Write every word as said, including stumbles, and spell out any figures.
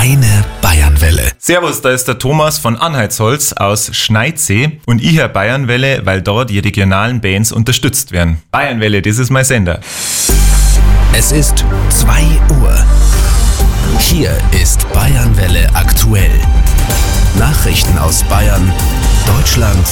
Deine Bayernwelle. Servus, da ist der Thomas von Anhaltsholz aus Schneidsee und ich höre Bayernwelle, weil dort die regionalen Bands unterstützt werden. Bayernwelle, das ist mein Sender. Es ist zwei Uhr. Hier ist Bayernwelle aktuell. Nachrichten aus Bayern, Deutschland